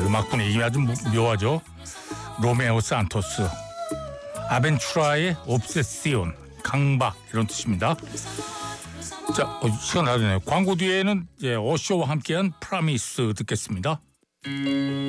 음악 분위기 아주 묘하죠. 로메오 산토스, 아벤추라의 옵세시온, 강박 이런 뜻입니다. 자, 시간 다 되네요. 광고 뒤에는 어쇼와 함께한 프라미스 듣겠습니다.